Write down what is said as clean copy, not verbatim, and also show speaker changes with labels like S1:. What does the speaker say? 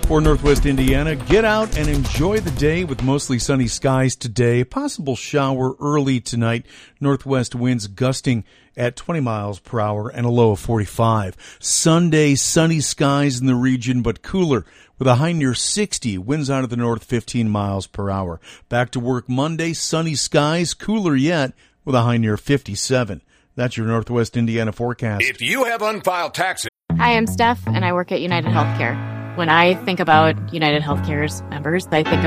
S1: For Northwest Indiana, get out and enjoy the day with mostly sunny skies today. Possible shower early tonight. Northwest winds gusting at 20 miles per hour and a low of 45. Sunday, sunny skies in the region, but cooler with a high near 60. Winds out of the north 15 miles per hour. Back to work Monday, sunny skies, cooler yet with a high near 57. That's your Northwest Indiana forecast.
S2: If you have unfiled taxes.
S3: Hi, I'm Steph, and I work at United Healthcare. When I think about United Healthcare's members, I think